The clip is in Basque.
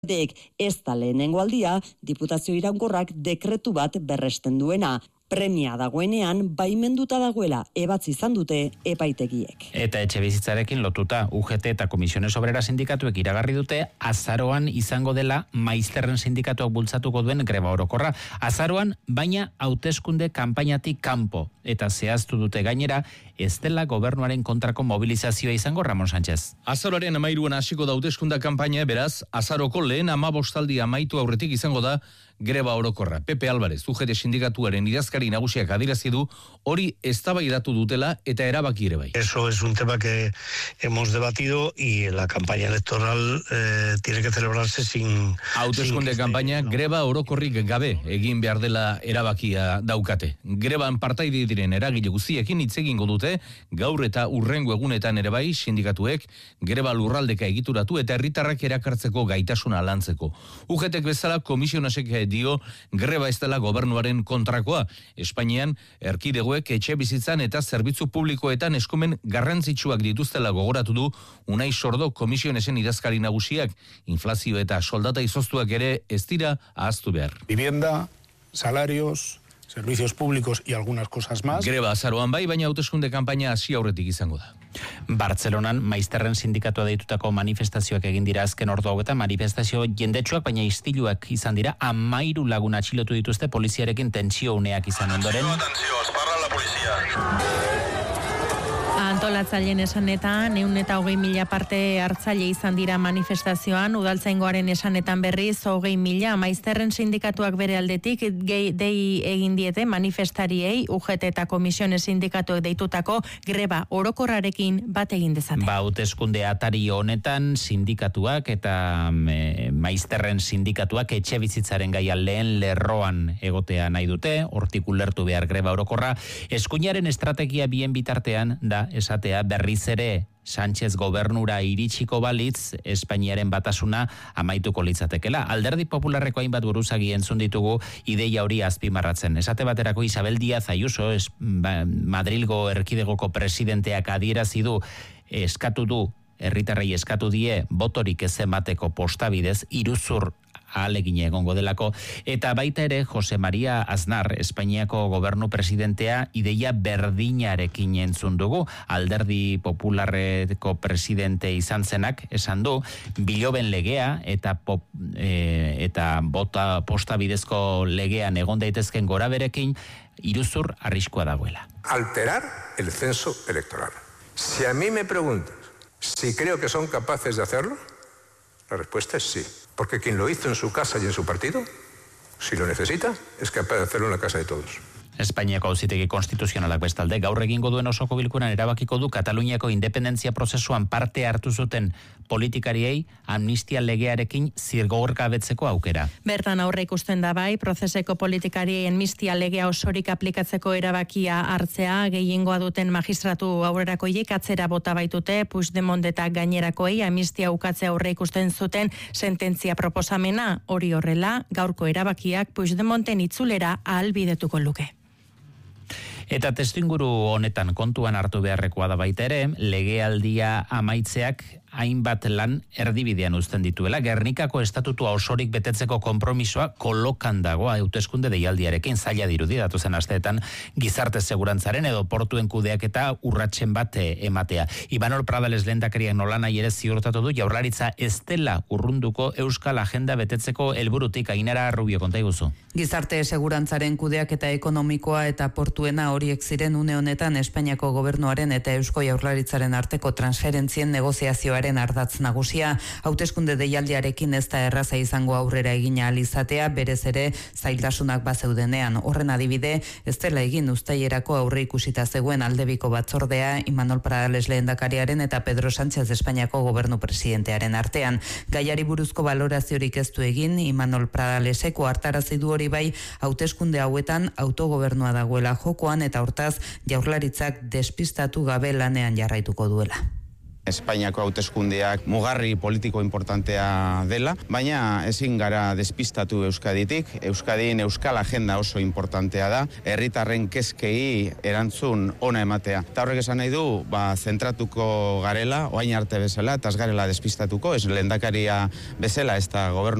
Ez da lehenengo aldia, Diputazio Iraunkorrak dekretu bat berresten duena. Premia dagoenean, baimenduta dagoela ebatzi izan dute epaitegiek. Eta etxebizitzarekin lotuta, UGT eta Comisiones Obreras sindikatuek iragarri dute, azaroan izango dela maizterren sindikatuak bultzatuko duen greba orokorra. Azaroan, baina hauteskunde kanpainatik kanpo. Eta zehaztu dute gainera, ez dela gobernuaren kontrako mobilizazioa izango, Ramon Sánchez. Azaroaren 13 hasiko da hauteskunde kanpaina, beraz, azaroko lehen 15 amaitu aurretik izango da greba orokorra. Pepe Álvarez, UGT sindikatuaren idazkari nagusiak adierazi du hori eztabaidatu dutela eta erabaki ere bai. Eso es un tema que hemos debatido y la campaña electoral tiene que celebrarse sin... Hauteskunde kanpaina greba orokorrik gabe egin behar dela erabakia daukate. Greban partaide diren eragile guztiekin hitz egingo dute, gaur eta urrengo egunetan ere bai sindikatuek greba lurraldeka egituratu eta herritarrak erakartzeko gaitasuna lantzeko. UGTek bezala Komisionasek dio greba ez dela gobernuaren kontrakoa. Espainian, erkidegoek etxe bizitzan eta zerbitzu publikoetan eskumen garrantzitsuak dituztela gogoratu du Unai Sordo Komisionesen idazkari nagusiak. Inflazio eta soldata izoztuak ere ez dira ahaztu behar. Vivienda, salarios, servicios públicos y algunas cosas más. Greba azaroan bai, baina hauteskunde kanpaina hasi aurretik izango da. Bartzelonan maizterren sindikatua deitutako manifestazioak egin dira azken ordu hauetan, manifestazio jendetsuak baina istiluak izan dira, 13 lagun atxilotu dituzte poliziarekin tentsio uneak izan ondoren. Antolatzaileen esanetan, 120.000 parte hartzaile izan dira manifestazioan, udaltzaingoaren esanetan berriz, 20.000 maizterren sindikatuak bere aldetik, dei egin diete manifestariei, UGT eta Komisiones sindikatuek deitutako greba orokorrarekin bat egin dezate. Hauteskunde atari honetan sindikatuak eta maizterren sindikatuak etxe bizitzaren gaia lehen lerroan egotea nahi dute, hortik ulertu behar greba orokorra. Eskuinaren estrategia bien bitartean da esatea berriz ere Sánchez gobernura iritsiko balitz, Espainiaren batasuna amaituko litzatekela. Alderdi Popularreko hainbat buruzagi entzun ditugu ideia hori azpimarratzen. Esate baterako Isabel Díaz Ayuso, Madrilgo erkidegoko presidenteak adierazi du, eskatu du, herritarrei eskatu die, botorik ez emateko postabidez, iruzur ahalegina egongo delako, eta baita ere Jose María Aznar, Espainiako gobernu presidentea, ideia berdinarekin entzun dugu. Alderdi Popularreko presidente izan zenak, esan du, biloben legea eta postabidezko legean egon daitezken goraberekin, iruzur arriskua dagoela. Alterar el censo electoral. Si a mí me preguntas si creo que son capaces de hacerlo, la respuesta es sí. Porque quien lo hizo en su casa y en su partido, si lo necesita, es capaz de hacerlo en la casa de todos. Espainiako auzitegi konstituzionalak bestalde gaur egingo duen osoko bilkuran erabakiko du Kataluniako independentzia prozesuan parte hartu zuten politikariei amnistia legearekin zigorgabetzeko aukera. Bertan aurre ikusten da bai, prozeseko politikariei amnistia legea osorik aplikatzeko erabakia hartzea, gehiengoa duten magistratu aurrerakoiek atzera bota baitute, Puigdemont eta gainerakoei amnistia ukatzea aurre ikusten zuten sententzia proposamena, hori horrela, gaurko erabakiak Puigdemonten itzulera ahalbidetuko luke. Eta testuinguru honetan kontuan hartu beharrekoa da baita ere, legealdia amaitzeak hainbat lan erdibidean uzten dituela. Gernikako estatutua osorik betetzeko konpromisoa kolokan dago hauteskunde deialdiarekin, zaila dirudi datozen asteetan gizarte segurantzaren edo portuen kudeaketa urratsen bat ematea. Imanol Pradales lehendakariak nolanahi ere ziurtatu du Jaurlaritza ez dela urrunduko euskal agenda betetzeko helburutik. Ainara Rubio, konta iguzu. Gizarte segurantzaren kudeaketa ekonomikoa eta portuena horiek ziren une honetan Espainiako gobernuaren eta Eusko Jaurlaritzaren arteko transferentzien negoziazioaren ardatz nagusia. Hauteskunde deialdiarekin ez da erraza izango aurrera egina alizatea, berez ere zailtasunak bazeudenean. Horren adibide, ez dela egin uztailerako aurre ikusita zegoen aldebiko batzordea Imanol Pradales lehendakariaren eta Pedro Sánchez Espainiako gobernu presidentearen artean. Gaiari buruzko baloraziorik ez du egin, Imanol Pradaleseko hartarazi du hori bai, hauteskunde hauetan autogobernua dagoela jokoan eta hortaz Jaurlaritzak despistatu gabe lanean jarraituko duela. Espainiako hauteskundeak mugarri politiko importantea dela, baina ezin gara despistatu Euskaditik. Euskadin euskal agenda oso importantea da, herritarren kezkei erantzun ona ematea. Eta horrek esan nahi du, zentratuko garela, orain arte bezala, eta ez garela despistatuko, ez lehendakaria bezala, ez da gobernu